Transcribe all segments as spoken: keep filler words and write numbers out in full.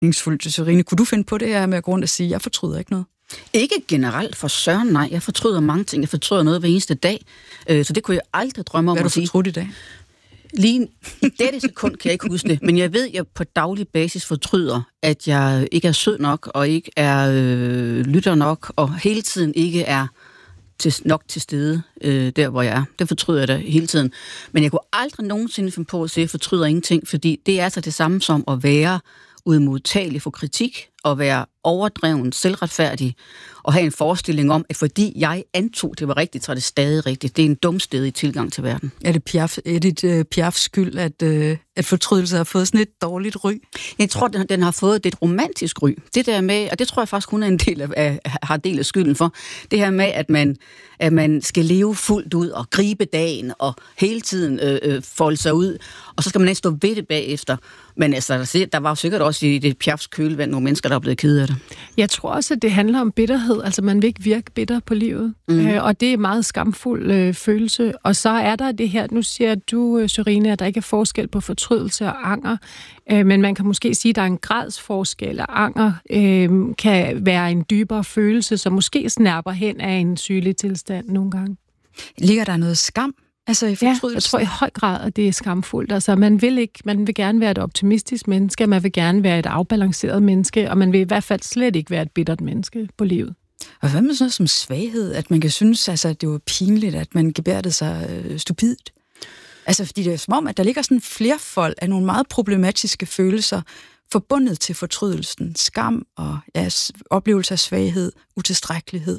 meningsfuldt, Sørine. Kunne du finde på det her med at gå rundt og sige, jeg fortryder ikke noget? Ikke generelt for søren, nej. Jeg fortryder mange ting. Jeg fortryder noget hver eneste dag. Øh, så det kunne jeg aldrig drømme om Hvad at sige. Hvad har du fortrudt i dag? Lige i dette sekund kan jeg ikke huske det, men jeg ved, at jeg på daglig basis fortryder, at jeg ikke er sød nok, og ikke er øh, lytter nok, og hele tiden ikke er til, nok til stede øh, der, hvor jeg er. Det fortryder jeg da hele tiden. Men jeg kunne aldrig nogensinde finde på at sige, at jeg fortryder ingenting, fordi det er altså det samme som at være udmodtagelig for kritik, og være overdreven, selvretfærdig, og have en forestilling om, at fordi jeg antog, det var rigtigt, så er det stadig rigtigt. Det er en dumstedig tilgang til verden. Er det Piaf, er det uh, Piafs skyld, at, uh, at fortrydelse har fået sådan et dårligt ry? Jeg tror, den, den har fået et romantisk ry. Det der med, og det tror jeg faktisk, hun er en del af, af, har del af skylden for, det her med, at man, at man skal leve fuldt ud og gribe dagen og hele tiden øh, øh, folde sig ud, og så skal man ikke stå ved det bagefter. Men altså, der var jo sikkert også i det Piafs kølevand nogle mennesker, der er blevet kede af det. Jeg tror også, at det handler om bitterhed. Altså, man vil ikke virke bitter på livet. Mm. Øh, og det er en meget skamfuld øh, følelse. Og så er der det her, nu siger du, Sørine, at der ikke er forskel på fortrydelse og anger. Øh, men man kan måske sige, at der er en gradsforskel, og anger øh, kan være en dybere følelse, som måske snapper hen af en sygelig tilstand nogle gange. Ligger der noget skam? Altså i ja, jeg tror i høj grad, at det er skamfuldt. Altså, man vil ikke, man vil gerne være et optimistisk menneske, man vil gerne være et afbalanceret menneske, og man vil i hvert fald slet ikke være et bittert menneske på livet. Og hvad med sådan noget som svaghed? At man kan synes, altså, at det var pinligt, at man gebærdede sig øh, stupidt? Altså, fordi det er som om, at der ligger sådan flerfold af nogle meget problematiske følelser forbundet til fortrydelsen. Skam og ja, oplevelse af svaghed, utilstrækkelighed.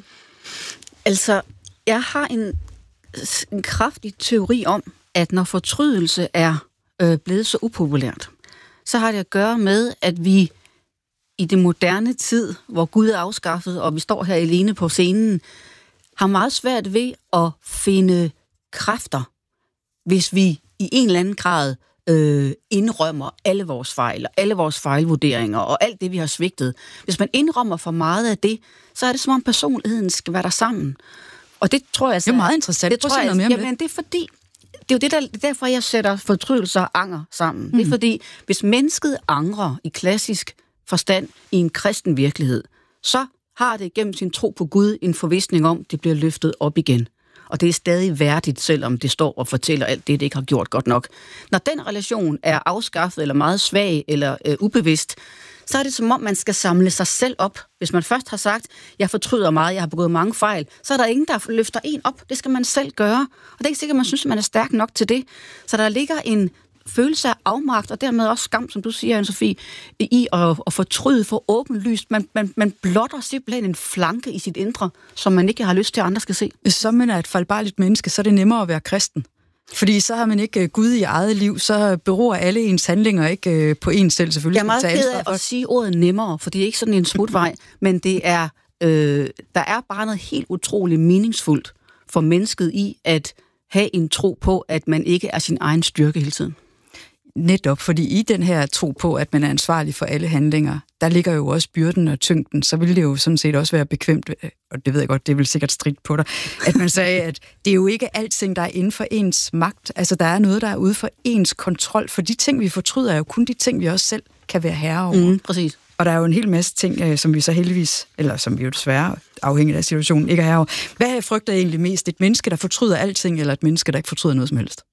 Altså, jeg har en en kraftig teori om, at når fortrydelse er øh, blevet så upopulært, så har det at gøre med, at vi i det moderne tid, hvor Gud er afskaffet, og vi står her alene på scenen, har meget svært ved at finde kræfter, hvis vi i en eller anden grad øh, indrømmer alle vores fejl, og alle vores fejlvurderinger, og alt det, vi har svigtet. Hvis man indrømmer for meget af det, så er det som om personligheden skal være der sammen. Og det tror jeg... Altså, det er meget interessant. Det tror jeg, noget mere jamen, det er fordi... Det er jo det, der, det er derfor, jeg sætter fortrydelse og anger sammen. Mm. Det er fordi, hvis mennesket angrer i klassisk forstand i en kristen virkelighed, så har det gennem sin tro på Gud en forvisning om, det bliver løftet op igen. Og det er stadig værdigt, selvom det står og fortæller alt det, det ikke har gjort godt nok. Når den relation er afskaffet, eller meget svag, eller øh, ubevidst, så er det som om, man skal samle sig selv op. Hvis man først har sagt, jeg fortryder meget, jeg har begået mange fejl, så er der ingen, der løfter en op. Det skal man selv gøre. Og det er ikke sikkert, man synes, man er stærk nok til det. Så der ligger en følelse af afmagt, og dermed også skam, som du siger, Anne-Sophie, i at, at fortryde for åbenlyst. Man, man, man blotter simpelthen en flanke i sit indre, som man ikke har lyst til, at andre skal se. Hvis så man er et fejlbarligt menneske, så er det nemmere at være kristen. Fordi så har man ikke Gud i eget liv, så beror alle ens handlinger ikke på en selv, selvfølgelig. Jeg er meget ked af at sige ordet nemmere, for det er ikke sådan en smutvej, men det er, øh, der er bare noget helt utroligt meningsfuldt for mennesket i at have en tro på, at man ikke er sin egen styrke hele tiden. Netop, fordi i den her tro på, at man er ansvarlig for alle handlinger, der ligger jo også byrden og tyngden, så ville det jo sådan set også være bekvemt, og det ved jeg godt, det vil sikkert stridt på dig, at man sagde, at det er jo ikke alting, der er inden for ens magt. Altså, der er noget, der er ude for ens kontrol, for de ting, vi fortryder, er jo kun de ting, vi også selv kan være herre over. Mm, præcis. Og der er jo en hel masse ting, som vi så heldigvis, eller som vi jo desværre, afhængigt af situationen, ikke er herre over. Hvad frygter jeg egentlig mest? Et menneske, der fortryder alting, eller et menneske, der ikke fortryder noget som helst?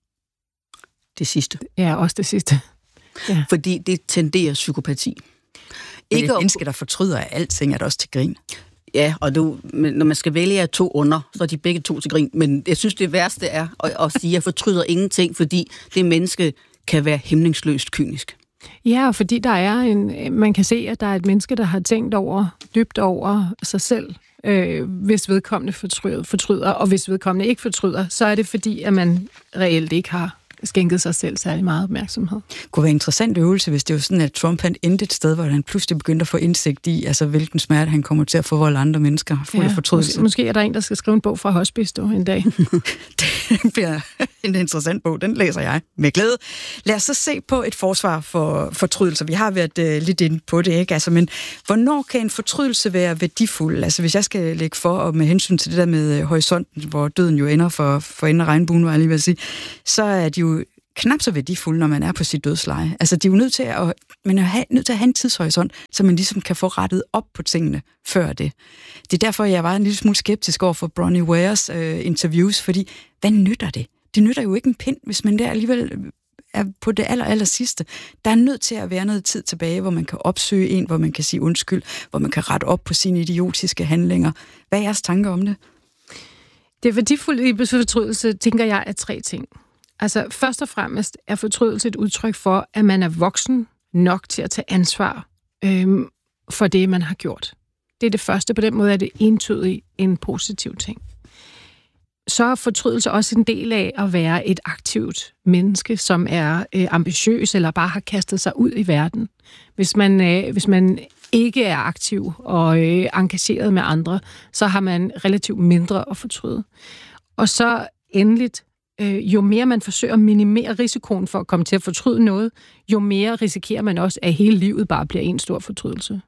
Det sidste. Ja, også det sidste. Ja. Fordi det tenderer psykopati. Men ikke et menneske, der fortryder alting, er det også til grin. Ja, og du, når man skal vælge af to under, så er de begge to til grin. Men jeg synes, det værste er at, at sige, at jeg fortryder ingenting, fordi det menneske kan være hæmningsløst kynisk. Ja, og fordi der er en, man kan se, at der er et menneske, der har tænkt over, dybt over sig selv, øh, hvis vedkommende fortryder, fortryder, og hvis vedkommende ikke fortryder, så er det fordi, at man reelt ikke har skænket sig selv særlig meget opmærksomhed. Det kunne være en interessant øvelse, hvis det var sådan, at Trump han endte et sted, hvor han pludselig begyndte at få indsigt i, altså hvilken smerte han kommer til at forvolde andre mennesker. Fuld af fortrydelse. Måske, måske er der en, der skal skrive en bog fra hospice då, en dag. Det bliver en interessant bog, den læser jeg med glæde. Lad os så se på et forsvar for fortrydelser. Vi har været uh, lidt inde på det, ikke? Altså, men hvornår kan en fortrydelse være værdifuld? Altså hvis jeg skal lægge for, og med hensyn til det der med uh, horisonten, hvor døden jo ender for, for enden af regnbuen, var jeg lige ved at sige, så er det jo knap så værdifulde, når man er på sit dødsleje. Altså, de er jo nødt til at, man er have, nødt til at have en tidshorisont, så man ligesom kan få rettet op på tingene før det. Det er derfor, jeg var en lille smule skeptisk over for Bronnie Wares øh, interviews, fordi hvad nytter det? Det nytter jo ikke en pind, hvis man der alligevel er på det aller, aller sidste. Der er nødt til at være noget tid tilbage, hvor man kan opsøge en, hvor man kan sige undskyld, hvor man kan rette op på sine idiotiske handlinger. Hvad er jeres tanker om det? Det værdifulde i fortrydelse, tænker jeg, er tre ting. Altså, først og fremmest er fortrydelse et udtryk for, at man er voksen nok til at tage ansvar øhm, for det, man har gjort. Det er det første. På den måde er det entydigt en positiv ting. Så er fortrydelse også en del af at være et aktivt menneske, som er øh, ambitiøs eller bare har kastet sig ud i verden. Hvis man, øh, hvis man ikke er aktiv og øh, engageret med andre, så har man relativt mindre at fortryde. Og så endeligt, øh, jo mere man forsøger at minimere risikoen for at komme til at fortryde noget, jo mere risikerer man også, at hele livet bare bliver en stor fortrydelse.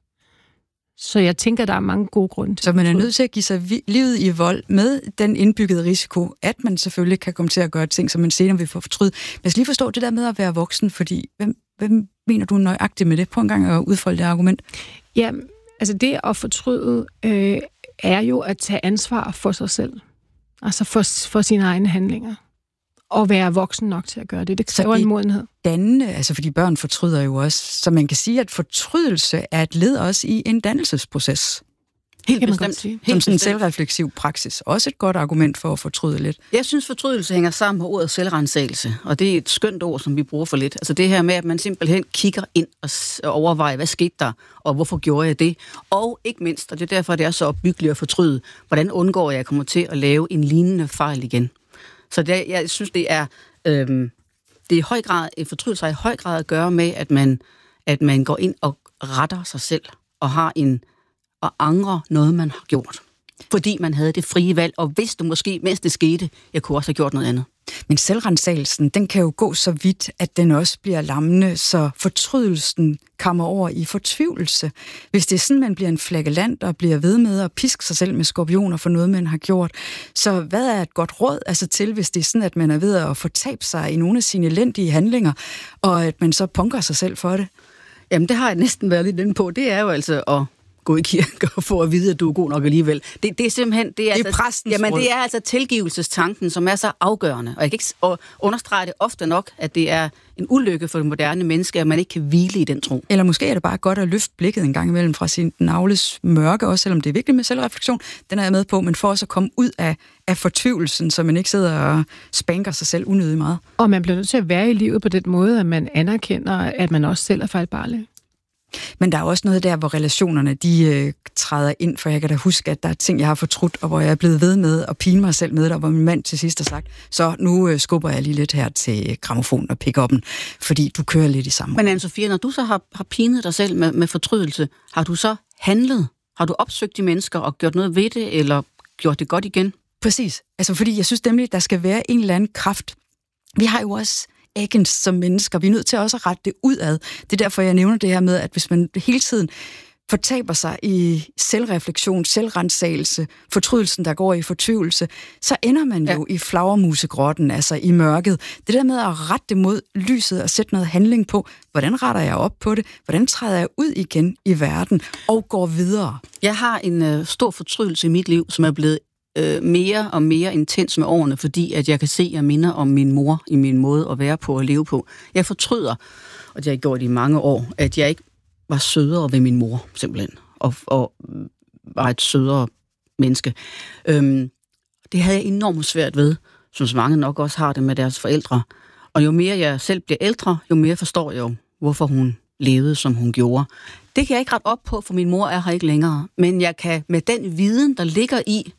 Så jeg tænker, der er mange gode grunde til. Så man er nødt til at give sig vi- livet i vold med den indbyggede risiko, at man selvfølgelig kan komme til at gøre ting, som man senere vil få fortryde. Men jeg skal lige forstå det der med at være voksen, fordi hvem, hvem mener du nøjagtigt med det? På en gang at udfolde det argument. Ja, altså det at fortryde øh, er jo at tage ansvar for sig selv. Altså for, for sine egne handlinger. Og være voksen nok til at gøre det. Det kræver en modenhed. Dannende, altså fordi børn fortryder jo også. Så man kan sige, at fortrydelse er et led også i en dannelsesproces. Helt bestemt. Helt Som sådan en selvrefleksiv praksis. Også et godt argument for at fortryde lidt. Jeg synes, fortrydelse hænger sammen med ordet selvrensagelse, og det er et skønt ord, som vi bruger for lidt. Altså det her med, at man simpelthen kigger ind og overvejer, hvad skete der, og hvorfor gjorde jeg det? Og ikke mindst, og det er derfor, det er så opbyggeligt at fortryde, hvordan undgår jeg, at jeg kommer til at lave en lignende fejl igen? Så det, jeg synes, det er, øhm, det er i høj grad, en fortrydelse har i høj grad at gøre med, at man, at man går ind og retter sig selv, og har en og angrer noget, man har gjort. Fordi man havde det frie valg, og vidste måske, mens det skete, jeg kunne også have gjort noget andet. Men selvrensagelsen, den kan jo gå så vidt, at den også bliver lammende, så fortrydelsen kommer over i fortvivlelse. Hvis det er sådan, man bliver en flagellant og bliver ved med at piske sig selv med skorpioner for noget, man har gjort, så hvad er et godt råd altså til, hvis det er sådan, at man er ved at fortabe sig i nogle af sine elendige handlinger, og at man så punker sig selv for det? Jamen, det har jeg næsten været lidt inde på. Det er jo altså at gå i kirke og få at vide, at du er god nok alligevel. Det, det er simpelthen... Det er, det er altså, præstens jamen, råd. det er altså tilgivelsestanken, som er så afgørende. Og jeg kan ikke understrege det ofte nok, at det er en ulykke for det moderne menneske, at man ikke kan hvile i den tro. Eller måske er det bare godt at løfte blikket en gang imellem fra sin navles mørke, også selvom det er vigtigt med selvreflektion. Den er jeg med på, men for også at komme ud af, af fortvivlelsen, så man ikke sidder og spanker sig selv unødigt meget. Og man bliver nødt til at være i livet på den måde, at man anerkender, at man også selv er fejlbarlig. Men der er også noget der, hvor relationerne, de øh, træder ind, for jeg kan da huske, at der er ting, jeg har fortrudt, og hvor jeg er blevet ved med at pine mig selv med det, og hvor min mand til sidst har sagt, så nu øh, skubber jeg lige lidt her til gramofonen og pick-up'en, fordi du kører lidt i samme. Men Anne-Sophie, når du så har, har pinet dig selv med, med fortrydelse, har du så handlet? Har du opsøgt de mennesker og gjort noget ved det, eller gjort det godt igen? Præcis. Altså fordi jeg synes nemlig, at der skal være en eller anden kraft. Vi har jo også agents som mennesker. Vi er nødt til også at rette det udad. Det er derfor, jeg nævner det her med, at hvis man hele tiden fortaber sig i selvreflektion, selvrensagelse, fortrydelsen, der går i fortvivlelse, så ender man jo ja. i flagermusegrotten, altså i mørket. Det der med at rette det mod lyset og sætte noget handling på, hvordan retter jeg op på det? Hvordan træder jeg ud igen i verden og går videre? Jeg har en øh, stor fortrydelse i mit liv, som er blevet øh, mere og mere intens med årene, fordi at jeg kan se, at jeg minder om min mor i min måde at være på og leve på. Jeg fortryder, og det har jeg gjort i mange år, at jeg ikke var sødere ved min mor, simpelthen, og, og var et sødere menneske. Øhm, det havde jeg enormt svært ved, som så mange nok også har det med deres forældre. Og jo mere jeg selv bliver ældre, jo mere forstår jeg jo, hvorfor hun levede, som hun gjorde. Det kan jeg ikke rette op på, for min mor er her ikke længere. Men jeg kan med den viden, der ligger i,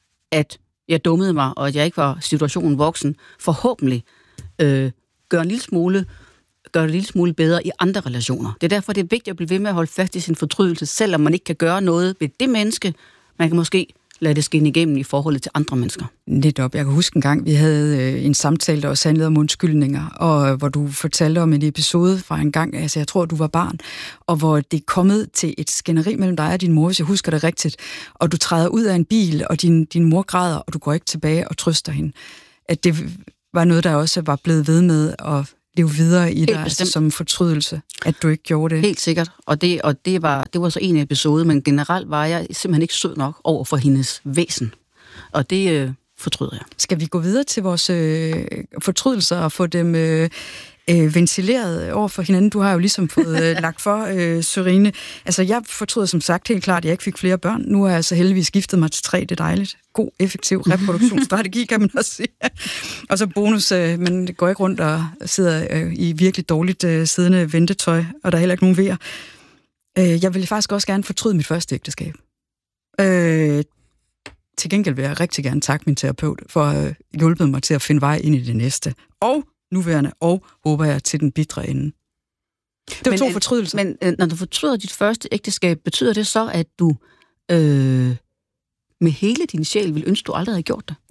at jeg dummede mig, og at jeg ikke var situationen voksen, forhåbentlig øh, gøre en lille smule gøre det en lille smule bedre i andre relationer. Det er derfor, det er vigtigt at blive ved med at holde fast i sin fortrydelse, selvom man ikke kan gøre noget ved det menneske. Man kan måske lade det skinne igennem i forholdet til andre mennesker. Netop. Jeg kan huske en gang, vi havde en samtale, der også handlede om undskyldninger, og hvor du fortalte om en episode fra en gang, altså jeg tror, du var barn, og hvor det er kommet til et skænderi mellem dig og din mor, hvis jeg husker det rigtigt, og du træder ud af en bil, og din, din mor græder, og du går ikke tilbage og trøster hende. At det var noget, der også var blevet ved med at leve videre i dig, altså som fortrydelse, at du ikke gjorde det? Helt sikkert, og det, og det, var, det var så en episode, men generelt var jeg simpelthen ikke sød nok over for hendes væsen, og det øh, fortryder jeg. Skal vi gå videre til vores øh, fortrydelser og få dem øh, øh, ventileret over for hinanden? Du har jo ligesom fået øh, lagt for, øh, Sørine. Altså, jeg fortryder som sagt helt klart, at jeg ikke fik flere børn. Nu har jeg så heldigvis skiftet mig til tre, det er dejligt. God, effektiv reproduktionsstrategi, kan man også sige. Og så bonus, øh, man går ikke rundt og sidder øh, i virkelig dårligt øh, siddende ventetøj, og der er heller ikke nogen vejer. Øh, jeg ville faktisk også gerne fortryde mit første ægteskab. Øh, til gengæld vil jeg rigtig gerne takke min terapeut for at øh, hjælpe mig til at finde vej ind i det næste. Og nuværende, og håber jeg til den bitre ende. Det var men, to fortrydelser. Men øh, når du fortryder dit første ægteskab, betyder det så, at du øh, med hele din sjæl vil ønske, du aldrig havde gjort det?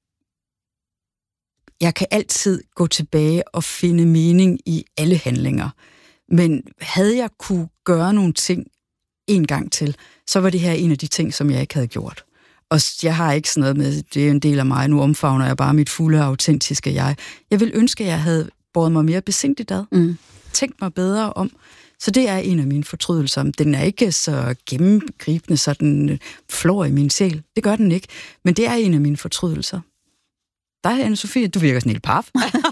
Jeg kan altid gå tilbage og finde mening i alle handlinger. Men havde jeg kunne gøre nogle ting en gang til, så var det her en af de ting, som jeg ikke havde gjort. Og jeg har ikke sådan noget med, det er en del af mig, nu omfavner jeg bare mit fulde, autentiske jeg. Jeg vil ønske, at jeg havde båret mig mere besindigt ad. Mm. Tænkt mig bedre om. Så det er en af mine fortrydelser. Den er ikke så gennemgribende, så den flår i min sjæl. Det gør den ikke. Men det er en af mine fortrydelser. Dig, Anne-Sophie, du virker sådan helt paf.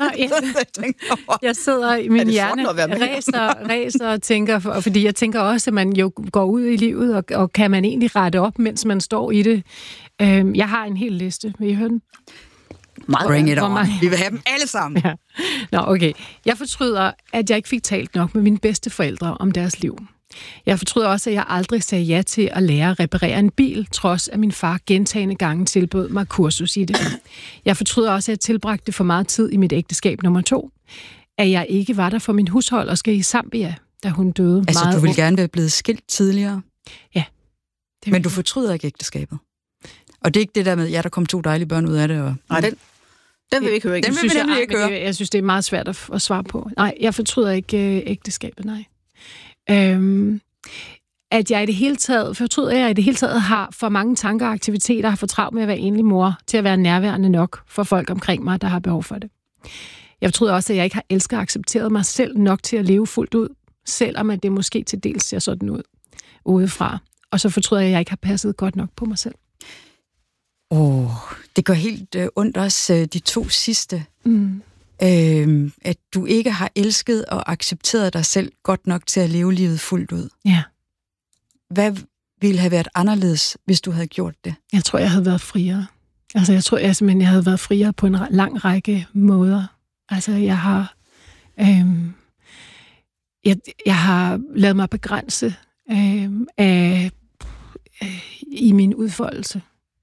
Jeg sidder i min hjerne, ræser, ræser og tænker, for, fordi jeg tænker også, at man jo går ud i livet, og, og kan man egentlig rette op, mens man står i det. Øhm, jeg har en hel liste. Vil I høre den? Meget Bring it on. Vi vil have dem alle sammen. Ja. Nå, okay. Jeg fortryder, at jeg ikke fik talt nok med mine bedsteforældre om deres liv. Jeg fortryder også, at jeg aldrig sagde ja til at lære at reparere en bil, trods at min far gentagne gange tilbød mig kursus i det. Jeg fortryder også, at jeg tilbragte for meget tid i mit ægteskab nummer to. At jeg ikke var der for min husholderske i Zambia, da hun døde altså, meget. Altså, du ville gerne være blevet skilt tidligere? Ja. Men du fortryder ikke ægteskabet? Og det er ikke det der med, ja, der kom to dejlige børn ud af det. Og... Nej, den, den vil vi ikke høre. Den vil vi nemlig ikke høre. Jeg, jeg synes, det er meget svært at, at svare på. Nej, jeg fortryder ikke øh, ægteskabet, nej. Øhm, at jeg i det hele taget, fortryder jeg i det hele taget har for mange tanker og aktiviteter, har for travlt med at være enlig mor, til at være nærværende nok for folk omkring mig, der har behov for det. Jeg fortryder også, at jeg ikke har elsket og accepteret mig selv nok til at leve fuldt ud, selvom at det måske til dels ser sådan ud udefra. Og så fortryder jeg, at jeg ikke har passet godt nok på mig selv. Åh, oh, det gør helt øh, ondt også øh, de to sidste. Mm. Øh, at du ikke har elsket og accepteret dig selv godt nok til at leve livet fuldt ud. Ja. Hvad ville have været anderledes, hvis du havde gjort det? Jeg tror, jeg havde været friere. Altså, jeg tror jeg simpelthen, jeg havde været friere på en lang række måder. Altså, jeg har... Øhm, jeg, jeg har lavet mig begrænse øhm, af, øh, i min udfoldelse.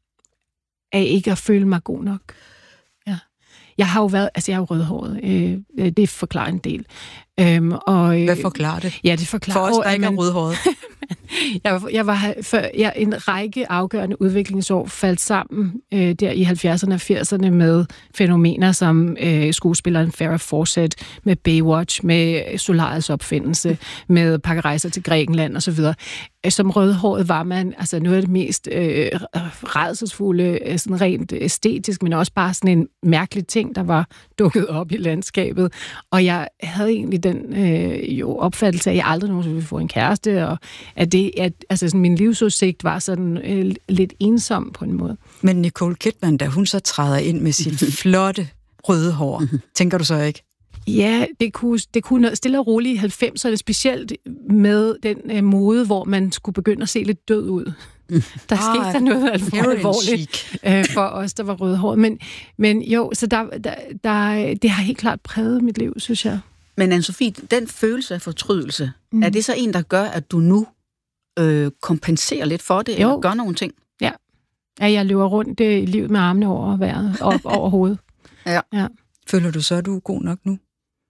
Af ikke at føle mig god nok. Ja. Jeg har jo været, altså jeg er jo rødhåret, øh, det forklarer en del. Øhm, og, øh, Hvad forklarer det? Ja, det forklarer... For os, der ikke er rødhåret. jeg, var, jeg var før, jeg, en række afgørende udviklingsår faldt sammen øh, der i halvfjerdserne og firserne med fænomener som øh, skuespilleren Farrah Fawcett, med Baywatch, med Solariets opfindelse, med pakkerejser til Grækenland osv. Som rødhåret var man altså noget af det mest øh, rædselsfulde, sådan rent æstetisk, men også bare sådan en mærkelig ting, der var dukket op i landskabet. Og jeg havde egentlig den øh, jo opfattelse af, at jeg aldrig nogensinde ville få en kæreste, og at det, at altså sådan, min livsudsigt var sådan øh, lidt ensom på en måde. Men Nicole Kidman, da hun så træder ind med sit flotte røde hår, tænker du så ikke? Ja, det kunne, det kunne stille og roligt i halvfemserne, specielt med den øh, mode, hvor man skulle begynde at se lidt død ud. Der ah, skete der noget alvorligt øh, for os, der var rødhåret. Men, men jo, så der, der, der, det har helt klart præget mit liv, synes jeg. Men Anne-Sophie, den følelse af fortrydelse, mm. er det så en, der gør, at du nu øh, kompenserer lidt for det, jo. Eller gør nogle ting? Ja, at jeg løber rundt i livet med armene over vejret, op over hovedet. Ja. Ja. Føler du så, at du er god nok nu?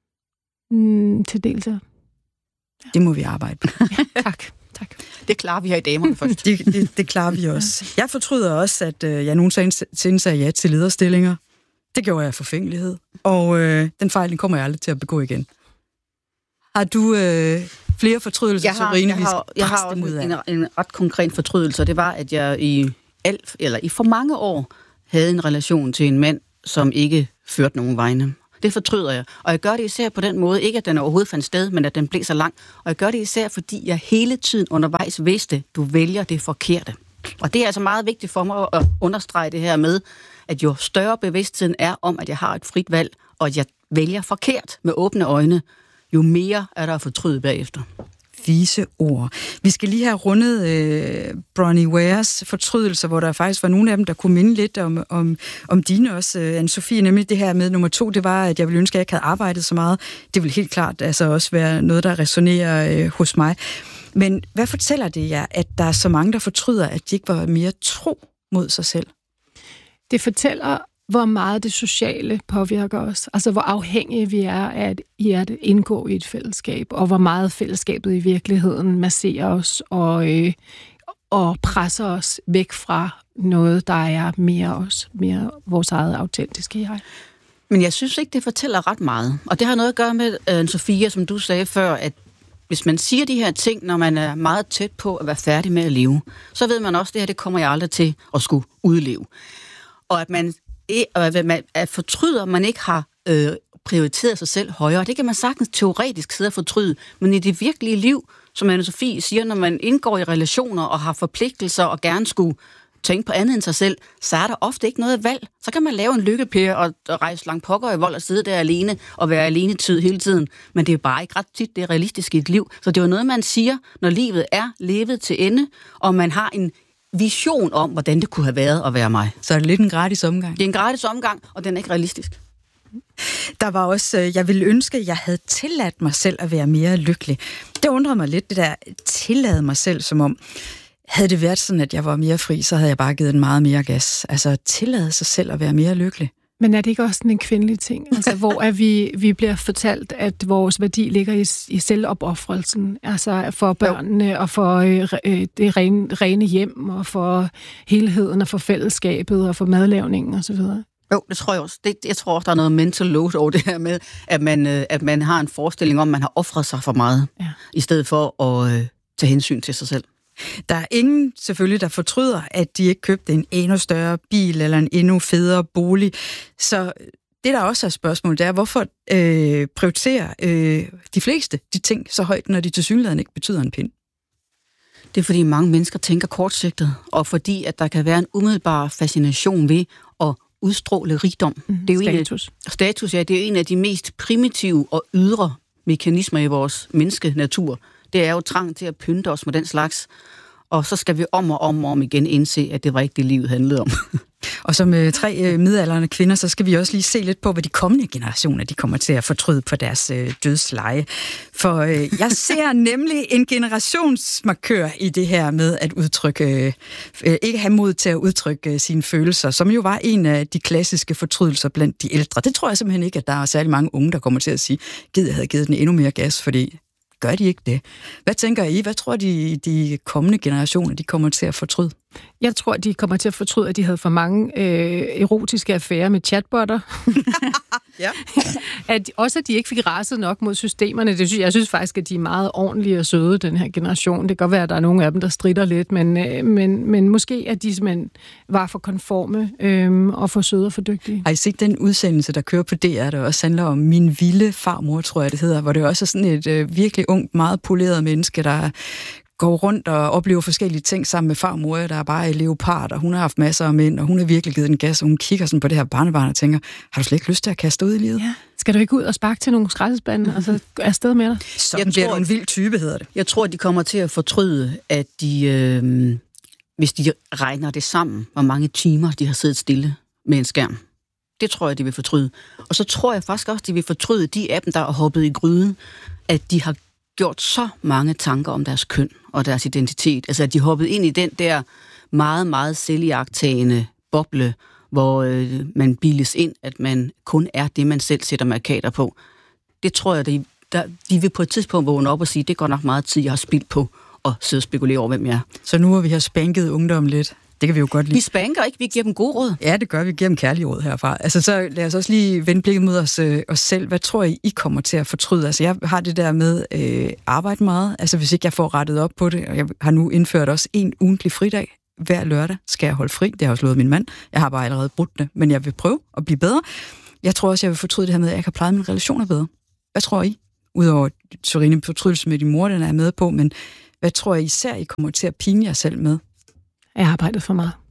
Mm, til dels, ja. Det må vi arbejde på. Ja, tak. Tak. Det klarer vi her i damerne først. det, det, det klarer vi også. Jeg fortryder også, at øh, jeg nogensinde sagde ja til lederstillinger. Det gjorde jeg for forfængelighed. Og øh, den fejl, den kommer jeg aldrig til at begå igen. Har du øh, flere fortrydelser, jeg har, Sørine? Jeg har, jeg har også en, en ret konkret fortrydelse, og det var, at jeg i alt, eller i for mange år havde en relation til en mand, som ikke ført nogen vegne. Det fortryder jeg. Og jeg gør det især på den måde, ikke at den overhovedet fandt sted, men at den blev så lang. Og jeg gør det især, fordi jeg hele tiden undervejs vidste, du vælger det forkerte. Og det er altså meget vigtigt for mig at understrege det her med, at jo større bevidstheden er om, at jeg har et frit valg, og at jeg vælger forkert med åbne øjne, jo mere er der at fortryde bagefter. Vise ord. Vi skal lige have rundet øh, Bronnie Wares fortrydelser, hvor der faktisk var nogle af dem, der kunne minde lidt om, om, om dine også, øh, Anne-Sophie. Nemlig det her med nummer to, det var, at jeg ville ønske, at jeg ikke havde arbejdet så meget. Det vil helt klart altså også være noget, der resonerer øh, hos mig. Men hvad fortæller det jer, at der er så mange, der fortryder, at de ikke var mere tro mod sig selv? Det fortæller, hvor meget det sociale påvirker os. Altså, hvor afhængige vi er af i at indgå i et fællesskab, og hvor meget fællesskabet i virkeligheden masserer os og, øh, og presser os væk fra noget, der er mere os, mere vores eget autentiske jeg. Men jeg synes ikke, det fortæller ret meget. Og det har noget at gøre med, øh, Sofia, som du sagde før, at hvis man siger de her ting, når man er meget tæt på at være færdig med at leve, så ved man også, at det her det kommer jeg aldrig til at skulle udleve. Og at man at fortryder, man ikke har øh, prioriteret sig selv højere. Det kan man sagtens teoretisk sidde og fortryde, men i det virkelige liv, som Anne-Sophie siger, når man indgår i relationer og har forpligtelser og gerne skulle tænke på andet end sig selv, så er der ofte ikke noget valg. Så kan man lave en lykkepære og, og rejse langt pokker i vold og sidde der alene og være alene tid hele tiden. Men det er bare ikke ret tit, det er realistisk i et liv. Så det er jo noget, man siger, når livet er levet til ende, og man har en vision om, hvordan det kunne have været at være mig. Så er det lidt en gratis omgang. Det er en gratis omgang, og den er ikke realistisk. Der var også, jeg ville ønske, at jeg havde tilladt mig selv at være mere lykkelig. Det undrede mig lidt, det der tillade mig selv, som om, havde det været sådan, at jeg var mere fri, så havde jeg bare givet den meget mere gas. Altså, tillade sig selv at være mere lykkelig. Men er det ikke også en kvindelig ting? Altså, hvor er vi, vi bliver fortalt, at vores værdi ligger i, i selvopoffrelsen, altså for børnene jo. Og for øh, det rene, rene hjem, og for helheden, og for fællesskabet, og for madlavningen osv.? Jo, det tror jeg også. Det, jeg tror også, der er noget mental load over det her med, at man, øh, at man har en forestilling om, at man har offret sig for meget, ja. I stedet for at øh, tage hensyn til sig selv. Der er ingen selvfølgelig, der fortryder, at de ikke købte en endnu større bil eller en endnu federe bolig. Så det, der også er spørgsmål, det er, hvorfor øh, prioriterer øh, de fleste de ting så højt, når de tilsyneladende ikke betyder en pind? Det er, fordi mange mennesker tænker kortsigtet, og fordi, at der kan være en umiddelbar fascination ved at udstråle rigdom. Mm, det er jo status. En af, status, ja, det er en af de mest primitive og ydre mekanismer i vores menneskenatur. Det er jo trang til at pynte os med den slags, og så skal vi om og om og om igen indse, at det var ikke det, livet handlede om. Og som øh, tre øh, midaldrende kvinder, så skal vi også lige se lidt på, hvad de kommende generationer de kommer til at fortryde på deres øh, dødsleje. For øh, jeg ser nemlig en generationsmarkør i det her med at udtrykke, øh, ikke have mod til at udtrykke øh, sine følelser, som jo var en af de klassiske fortrydelser blandt de ældre. Det tror jeg simpelthen ikke, at der er særlig mange unge, der kommer til at sige, gid jeg havde givet den endnu mere gas, fordi gør de ikke det? Hvad tænker I? Hvad tror de, de kommende generationer, de kommer til at fortryde? Jeg tror, de kommer til at fortryde, at de havde for mange øh, erotiske affærer med chatbotter. Ja. At også at de ikke fik raset nok mod systemerne. Det synes, jeg synes faktisk, at de er meget ordentlige og søde, den her generation. Det kan godt være, at der er nogle af dem, der stritter lidt, men, øh, men, men måske at de simpelthen var for konforme øh, og for søde og for dygtige. Har I set den udsendelse, der kører på D R, der også handler om Min vilde farmor, tror jeg det hedder, hvor det også er sådan et øh, virkelig ungt, meget poleret menneske, der går rundt og oplever forskellige ting sammen med farmor, der er bare i leopard, og hun har haft masser af mænd, og hun har virkelig givet den gas, og hun kigger sådan på det her barnebarn og tænker, har du slet ikke lyst til at kaste ud i livet? Ja. Skal du ikke ud og sparke til nogle skraldespande, mm. og så afsted med dig? Sådan jeg bliver tror, du en vild type, hedder det. Jeg tror, de kommer til at fortryde, at de, øh, hvis de regner det sammen, hvor mange timer de har siddet stille med en skærm. Det tror jeg, de vil fortryde. Og så tror jeg faktisk også, de vil fortryde de af dem, der har hoppet i gryden, at de har gjort så mange tanker om deres køn og deres identitet. Altså, at de hoppede ind i den der meget, meget selvjagttagende boble, hvor øh, man bildes ind, at man kun er det, man selv sætter markader på. Det tror jeg, de, der, de vil på et tidspunkt vågne op og sige, det går nok meget tid, jeg har spildt på at sidde og spekulere over, hvem jeg er. Så nu har vi har spanket ungdommen lidt. Det kan vi jo godt lide. Vi spanker ikke, vi giver dem gode råd. Ja, det gør vi. Vi giver dem kærlige råd herfra. Altså, så lad os også lige vende blikket mod os, øh, os selv. Hvad tror I, I kommer til at fortryde? Altså, jeg har det der med øh, arbejde meget. Altså, hvis ikke jeg får rettet op på det, og jeg har nu indført også en ugentlig fridag. Hver lørdag skal jeg holde fri. Det har jeg også lovet min mand. Jeg har bare allerede brudt det, men jeg vil prøve at blive bedre. Jeg tror også, jeg vil fortryde det her med, at jeg kan pleje mine relationer bedre. Hvad tror I? Udover Sørine, fortrydelse med din mor, den er jeg med på, men hvad tror I især, I kommer til at pine jer selv med? Jeg har arbejdet for meget.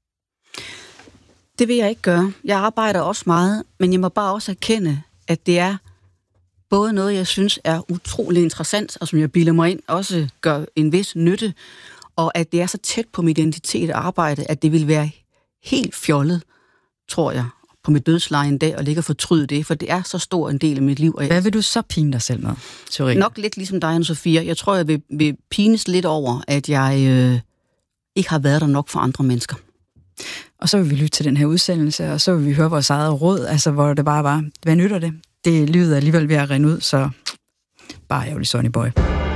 Det vil jeg ikke gøre. Jeg arbejder også meget, men jeg må bare også erkende, at det er både noget, jeg synes er utrolig interessant, og som jeg bilder mig ind, også gør en vis nytte, og at det er så tæt på min identitet og arbejde, at det vil være helt fjollet, tror jeg, på mit dødsleje en dag, og ligge og fortryde det, for det er så stor en del af mit liv. Hvad vil du så pine dig selv med, Sørine? Nok lidt ligesom dig, Anne-Sophia. Jeg tror, jeg vil, vil pines lidt over, at jeg øh, ikke har været der nok for andre mennesker. Og så vil vi lytte til den her udsendelse, og så vil vi høre vores eget råd, altså hvor det bare var, hvad nytter det? Det livet er alligevel ved at rende ud, så bare ærgerlig Sonny Boy.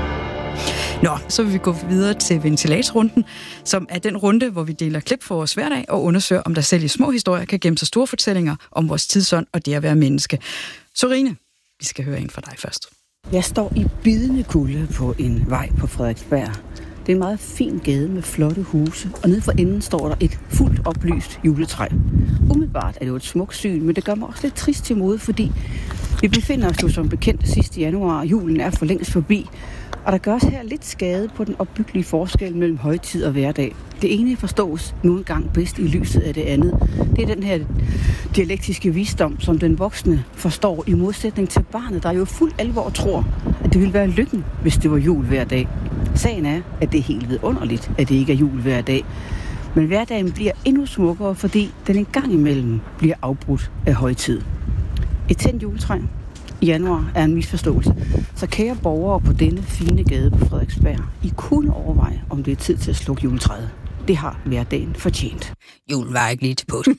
Nå, så vil vi gå videre til ventilatsrunden, som er den runde, hvor vi deler klip for vores hverdag og undersøger, om der selv i små historier kan gemme sig store fortællinger om vores tidsånd og det at være menneske. Sørine, vi skal høre en fra dig først. Jeg står i bidende kulde på en vej på Frederiksberg. Det er en meget fin gade med flotte huse, og nede for enden står der et fuldt oplyst juletræ. Umiddelbart er det jo et smukt syn, men det gør mig også lidt trist til mode, fordi vi befinder os jo som bekendt sidste januar, og julen er for længst forbi. Og der gør også her lidt skade på den opbyggelige forskel mellem højtid og hverdag. Det ene forstås nu engang bedst i lyset af det andet. Det er den her dialektiske visdom, som den voksne forstår i modsætning til barnet, der jo fuld alvor tror, at det ville være lykken, hvis det var jul hver dag. Sagen er, at det er helt vidunderligt, at det ikke er jul hver dag. Men hverdagen bliver endnu smukkere, fordi den en gang imellem bliver afbrudt af højtid. Et tændt juletræ i januar er en misforståelse. Så kære borgere på denne fine gade på Frederiksberg, I kunne overveje, om det er tid til at slukke juletræet. Det har hverdagen fortjent. Julen var ikke lige til på.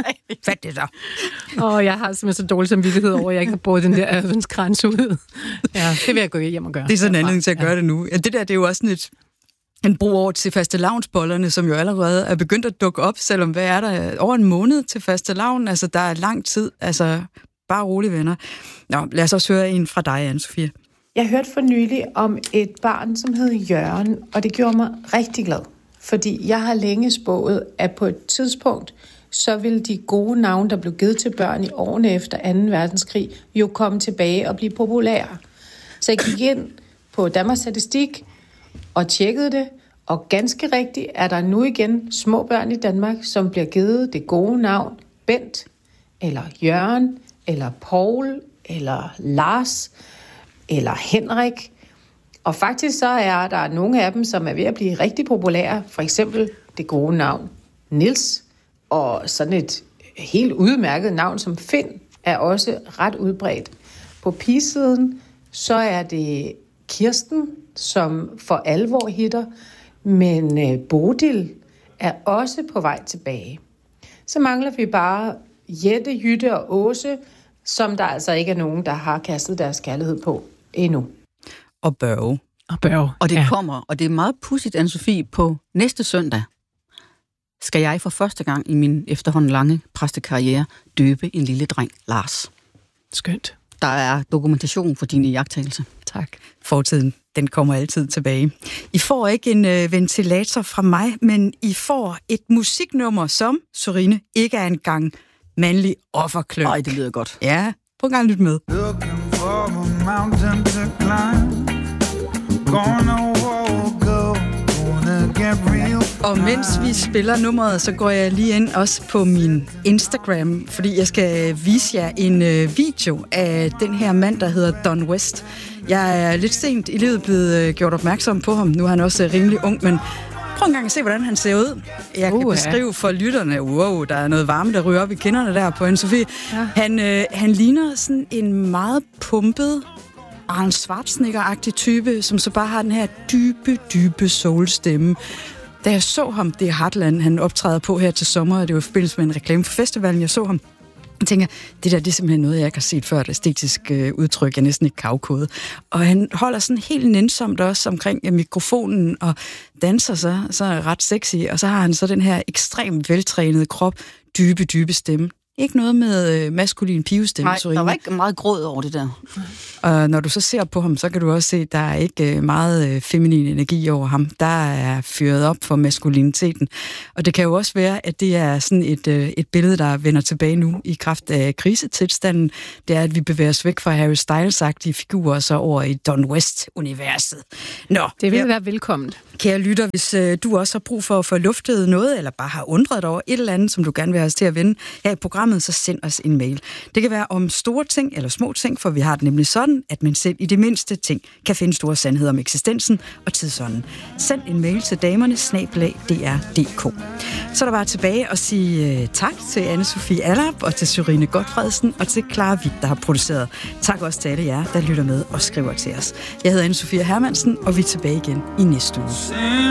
Fat det så. Åh, oh, jeg har simpelthen så dårlig samvittighed over, at jeg ikke har båret den der adventskrans ud. Ja, det vil jeg gå hjem og gøre. Det er sådan en anledning til at gøre ja. det nu. Ja, det der, det er jo også sådan et en bro over til fastelavnsbollerne, som jo allerede er begyndt at dukke op, selvom hvad er der over en måned til fastelavn? Altså, der er lang tid. Altså, bare rolig, venner. Nå, lad os også høre en fra dig, Anne-Sophie. Jeg hørte for nylig om et barn, som hed Jørgen, og det gjorde mig rigtig glad. Fordi jeg har længe spået, at på et tidspunkt, så vil de gode navne, der blev givet til børn i årene efter anden verdenskrig, jo komme tilbage og blive populære. Så jeg gik ind på Danmarks Statistik og tjekkede det, og ganske rigtigt er der nu igen små børn i Danmark, som bliver givet det gode navn Bent, eller Jørgen, eller Paul, eller Lars, eller Henrik. Og faktisk så er der nogle af dem, som er ved at blive rigtig populære. For eksempel det gode navn Niels, og sådan et helt udmærket navn som Finn er også ret udbredt. På pigesiden så er det Kirsten, som for alvor hitter, men Bodil er også på vej tilbage. Så mangler vi bare Jette, Jytte og Åse, som der altså ikke er nogen, der har kastet deres kærlighed på endnu. Og Børge. Og Børge. Og det ja. kommer, og det er meget pudsigt, Anne-Sophie, på næste søndag skal jeg for første gang i min efterhånden lange præstekarriere døbe en lille dreng, Lars. Skønt. Der er dokumentation for din iagttagelse. Tak. Fortiden, den kommer altid tilbage. I får ikke en øh, ventilator fra mig, men I får et musiknummer, som, Sørine, ikke er engang mandlig offerkløn. Ej, det lyder godt. Ja, prøv en gang at lytte med. Og mens vi spiller nummeret, så går jeg lige ind også på min Instagram, fordi jeg skal vise jer en øh, video af den her mand, der hedder Don West. Jeg er lidt sent i livet blevet øh, gjort opmærksom på ham. Nu er han også øh, rimelig ung, men prøv en gang at se, hvordan han ser ud. Jeg kan uh, beskrive for lytterne, wow, der er noget varme, der ryger op i kinderne der på Anne-Sophie. Ja. Han, øh, han ligner sådan en meget pumpet Arnold Schwarzenegger-agtig type, som så bare har den her dybe, dybe soul-stemme. Da jeg så ham, det er Heartland, han optræder på her til sommer, og det var i forbindelse med en reklame for festivalen, jeg så ham. Jeg tænker, det der det er simpelthen noget, jeg ikke har set før, et æstetisk øh, udtryk, jeg næsten ikke kavkode. Og han holder sådan helt nænsomt også omkring ja, mikrofonen og danser så, så ret sexy, og så har han så den her ekstremt veltrænede krop, dybe, dybe stemme. ikke noget med øh, maskulin pivestemme. Nej, der var ikke meget gråd over det der. Og når du så ser på ham, så kan du også se, at der er ikke øh, meget øh, feminin energi over ham. Der er fyret op for maskuliniteten. Og det kan jo også være, at det er sådan et, øh, et billede, der vender tilbage nu i kraft af krisetilstanden. Det er, at vi bevæger os væk fra Harry Styles-agtige figurer, så over i Don West-universet. Nå, det vil ja. være velkomment. Kære lytter, hvis øh, du også har brug for at få luftet noget, eller bare har undret over et eller andet, som du gerne vil have os til at vende her i programmet, så send os en mail. Det kan være om store ting eller små ting, for vi har det nemlig sådan, at man selv i det mindste ting kan finde store sandheder om eksistensen og tidsånden. Send en mail til damerne snabel-a d r punktum d k. Så er der bare tilbage og sige uh, tak til Anne-Sophie Allerup og til Sørine Gotfredsen og til Clara Witt, der har produceret. Tak også til alle jer, der lytter med og skriver til os. Jeg hedder Anne-Sophie Hermansen, og vi er tilbage igen i næste uge.